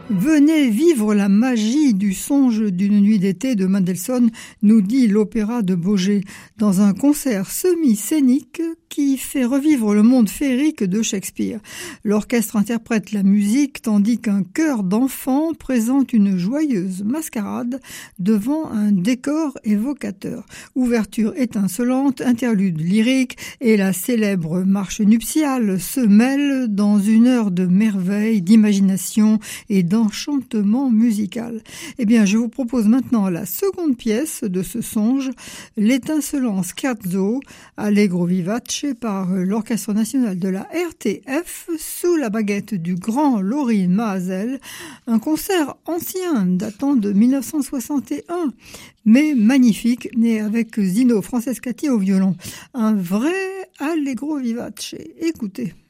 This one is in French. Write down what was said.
Venez vivre la magie du songe d'une nuit d'été de Mendelssohn, nous dit l'opéra de Baugé, dans un concert semi-scénique qui fait revivre le monde féerique de Shakespeare. L'orchestre interprète la musique tandis qu'un chœur d'enfants présente une joyeuse mascarade devant un décor évocateur. Ouverture étincelante, interlude lyrique et la célèbre marche nuptiale se mêlent dans une heure de merveille, d'imagination et d'enchantement musical. Eh bien, je vous propose maintenant la seconde pièce de ce songe, l'étincelant scherzo Allegro vivace par l'Orchestre national de la RTF sous la baguette du grand Lorin Maazel, un concert ancien datant de 1961, mais magnifique, né avec Zino Francescati au violon. Un vrai Allegro vivace. Écoutez.